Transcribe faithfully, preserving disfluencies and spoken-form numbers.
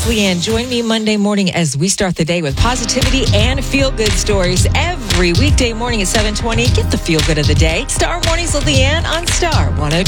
Leanne. Join me Monday morning as we start the day with positivity and feel-good stories. Every weekday morning at seven twenty, get the feel-good of the day. Star Mornings with Leanne on Star one oh two.